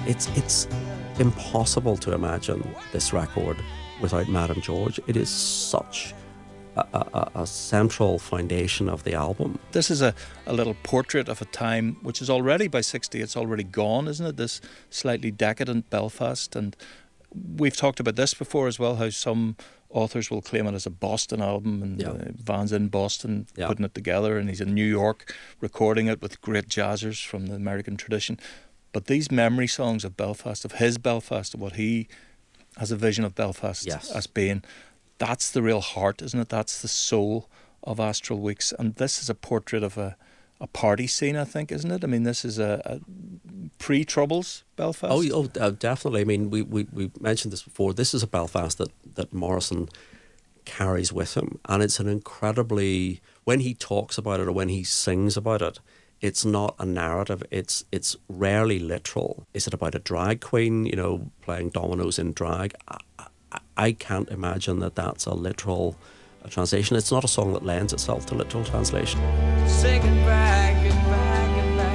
It's impossible to imagine this record without Madame George. It is such a central foundation of the album. This is a little portrait of a time which is already, by 60, it's already gone, isn't it? This slightly decadent Belfast. And we've talked about this before as well, how some authors will claim it as a Boston album, and Van's in Boston putting it together, and he's in New York recording it with great jazzers from the American tradition. But these memory songs of Belfast, of his Belfast, of what he has a vision of Belfast as being, that's the real heart, isn't it? That's the soul of Astral Weeks. And this is a portrait of a party scene, I think, isn't it? I mean, this is a pre-Troubles Belfast. Definitely. I mean, we mentioned this before. This is a Belfast that Morrison carries with him. And it's an incredibly, when he talks about it or when he sings about it, it's not a narrative. It's rarely literal. Is it about a drag queen, playing dominoes in drag? I can't imagine that that's a literal translation. It's not a song that lends itself to literal translation. Singing back and back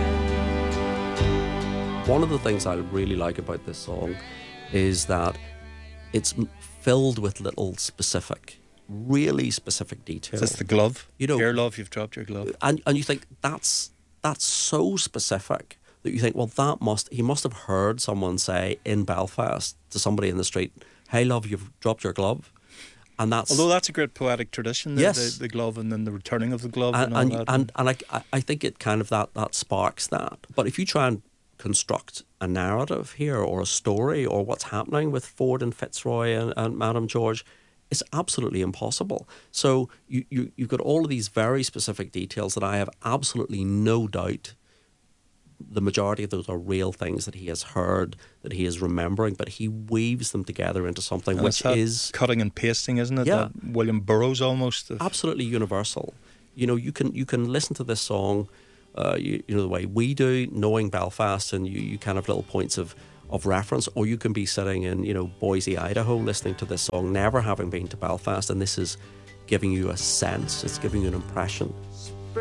and back. One of the things I really like about this song is that it's filled with little really specific details. That's the glove. Here, love, you've dropped your glove. And you think that's so specific that you think, well, he must have heard someone say in Belfast to somebody in the street, "Hey, love, you've dropped your glove." And although that's a great poetic tradition, the glove, and then the returning of the glove, and I think it kind of that sparks that. But if you try and construct a narrative here, or a story, or what's happening with Ford and Fitzroy and Madame George, it's absolutely impossible. So you've got all of these very specific details that I have absolutely no doubt the majority of those are real things that he has heard, that he is remembering, but he weaves them together into something which is cutting and pasting, isn't it? Yeah, that William Burroughs almost. Absolutely universal. You can listen to this song, the way we do, knowing Belfast, and you kind of little points of reference, or you can be sitting in Boise, Idaho, listening to this song, never having been to Belfast, and this is giving you a sense. It's giving you an impression.